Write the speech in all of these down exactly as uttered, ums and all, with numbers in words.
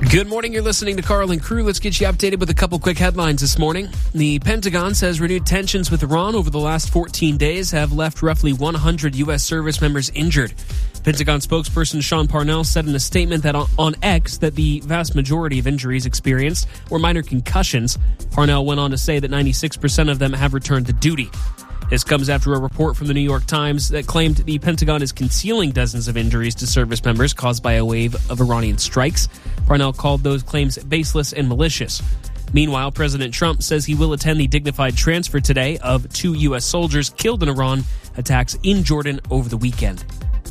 Good morning. You're listening to Carl and Crew. Let's get you updated with a couple quick headlines this morning. The Pentagon says renewed tensions with Iran over the last fourteen days have left roughly one hundred U S service members injured. Pentagon spokesperson Sean Parnell said in a statement that on X that the vast majority of injuries experienced were minor concussions. Parnell went on to say that ninety-six percent of them have returned to duty. This comes after a report from the New York Times that claimed the Pentagon is concealing dozens of injuries to service members caused by a wave of Iranian strikes. Parnell called those claims baseless and malicious. Meanwhile, President Trump says he will attend the dignified transfer today of two U S soldiers killed in Iran attacks in Jordan over the weekend.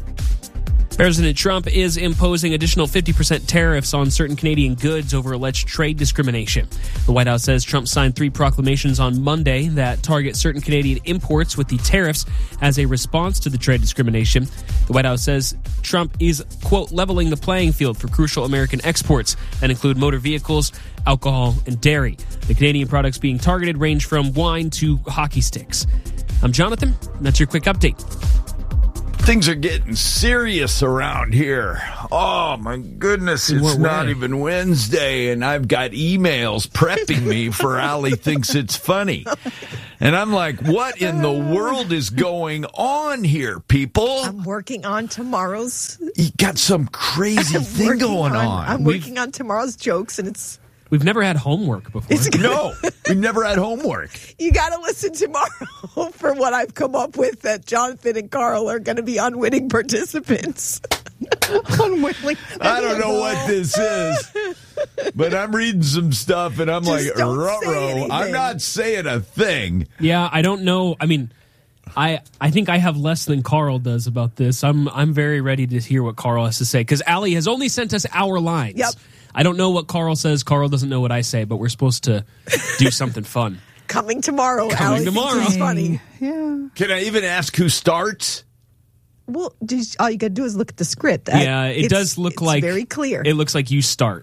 President Trump is imposing additional fifty percent tariffs on certain Canadian goods over alleged trade discrimination. The White House says Trump signed three proclamations on Monday that target certain Canadian imports with the tariffs as a response to the trade discrimination. The White House says Trump is, quote, leveling the playing field for crucial American exports that include motor vehicles, alcohol, and dairy. The Canadian products being targeted range from wine to hockey sticks. I'm Jonathan, and that's your quick update. Things are getting serious around here. Oh, my goodness. It's not way? even Wednesday, and I've got emails prepping me for Allie Thinks It's Funny. And I'm like, what in the world is going on here, people? I'm working on tomorrow's. You got some crazy thing going on. on. I'm We've, working on tomorrow's jokes, and it's... We've never had homework before. No, we've never had homework. You got to listen tomorrow for what I've come up with that Jonathan and Carl are going to be unwitting participants. Unwitting. I don't know what this is, but I'm reading some stuff and I'm Just like, ruh-roh. I'm not saying a thing. Yeah, I don't know. I mean, I I think I have less than Carl does about this. I'm I'm very ready to hear what Carl has to say because Allie has only sent us our lines. Yep. I don't know what Carl says. Carl doesn't know what I say, but we're supposed to do something fun. Coming tomorrow. Coming Allie tomorrow. It's funny. Yeah. Can I even ask who starts? Well, just, all you got to do is look at the script. Yeah, it it's, does look it's like very clear. It looks like you start.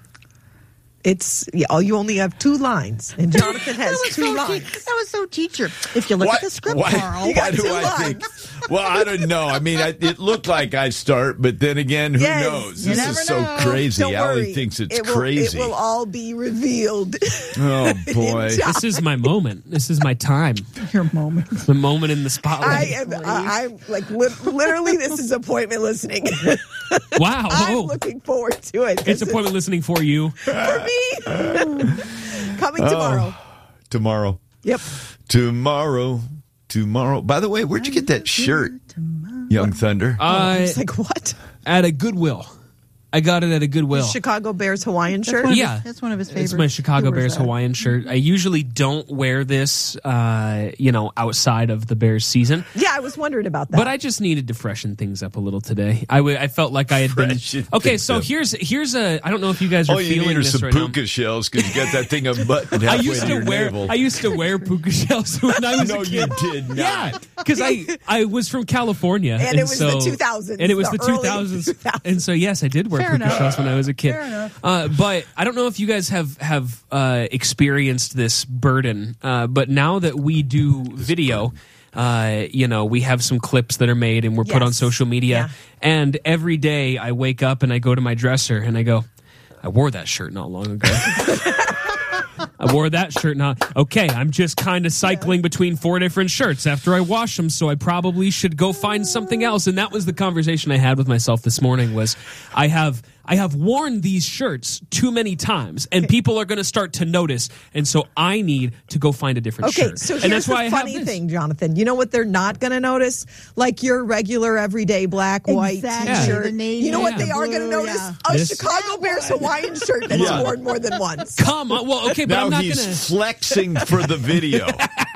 It's yeah. Oh, you only have two lines, and Jonathan has two so lines. Te- that was so teacher. If you look what, at the script, what, Carl, you got why two do I lines. think? Well, I don't know. I mean, I, it looked like I start, but then again, who Yes, knows? you This never is so know. crazy. Don't Allie worry. thinks it's it will, crazy. It will all be revealed. Oh boy! This is my moment. This is my time. your moment. The moment in the spotlight. I am. Uh, I'm like li- literally. This is appointment listening. Wow! I'm Whoa. looking forward to it. It's This is appointment listening for you. for me. Coming tomorrow. Oh, tomorrow. Yep. Tomorrow. Tomorrow. By the way, where'd you get that shirt, Young Thunder? I It's like what? at a Goodwill. I got it at a Goodwill. Chicago Bears Hawaiian shirt. One of Yeah. his- that's one of his favorites. It's my Chicago Who wears Bears that? Hawaiian shirt. I usually don't wear this, uh, you know, outside of the Bears season. Yeah, I was wondering about that. But I just needed to freshen things up a little today. I, w- I felt like I had Freshen been okay. things So up. here's here's a. I don't know if you guys are All you feeling need are this some right now. puka shells because you got that thing unbuttoned I halfway used to to your wear. navel. I used to wear puka shells when I was no, a you kid. did not. Yeah, because I I was from California, And it was so, the two thousands, and it was the the, two early thousands, two thousands. and so yes, I did wear Fair puka enough. shells when I was a kid. Fair enough. Uh, but I don't know if you guys have have uh, experienced this burden, uh, but now that we do video. Uh, you know, we have some clips that are made and we're put on Yes. social media. Yeah. And every day I wake up and I go to my dresser and I go, I wore that shirt not long ago. I wore that shirt not. Okay, I'm just kind of cycling between four different shirts after I wash them, so I probably should go find something else. And that was the conversation I had with myself this morning was I have I have worn these shirts too many times, and people are going to start to notice, and so I need to go find a different Okay, shirt. so here's and that's the why I funny have this. thing, Jonathan. You know what they're not going to notice? Like your regular, everyday black, white Exactly. T-shirt. The navy, you know what yeah. they are going to blue, notice? yeah. A This- Chicago Bears Hawaiian shirt that's Yeah. worn more than once. Come on, well, okay, but Now I'm not he's going to. flexing for the video.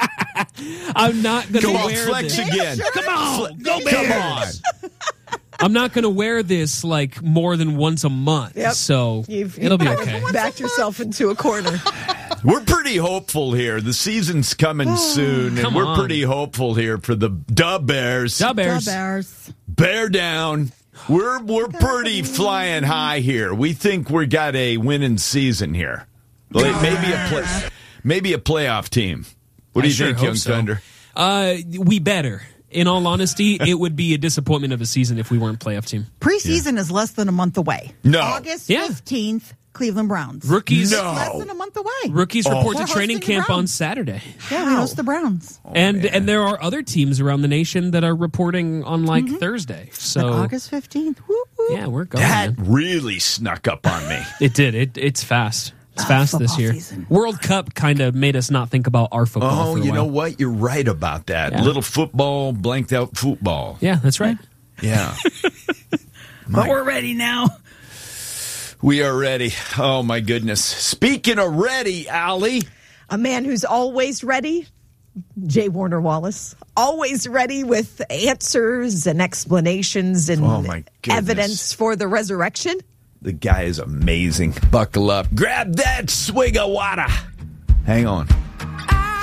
I'm not going to Come on, wear flex this. again. Come on, go Come on. I'm not going to wear this like more than once a month, Yep. so You've, it'll be you've okay. backed yourself into a corner. We're pretty hopeful here. The season's coming soon, and Come we're on. pretty hopeful here for the Dub Bears. Dub Bears. The Bears. Bear down. We're we're pretty flying high here. We think we got a winning season here. Like maybe a play, maybe a playoff team. What do I you sure think, hope Young so. Thunder? Uh, we better. In all honesty, it would be a disappointment of a season if we weren't a playoff team. Preseason is less than a month away. No. August Yeah. fifteenth, Cleveland Browns. Rookies, No. Less than a month away. rookies report We're to training hosting the camp on Browns. Saturday. Yeah, we host the Browns. and and there are other teams around the nation that are reporting on like Thursday. So Like August fifteenth. Whoop, whoop. yeah, we're going. That man. really snuck up on me. It did. It it's fast. It's fast this football year. season. World Cup kind of made us not think about our football. Oh, for a you while. know what? You're right about that. Yeah. Little football, blanked out football. Yeah, that's right. Yeah. But we're ready now. We are ready. Oh, my goodness. Speaking of ready, Allie. A man who's always ready, Jay Warner Wallace. Always ready with answers and explanations and Oh, my goodness. evidence for the resurrection. The guy is amazing. Buckle up. Grab that swig of water. Hang on.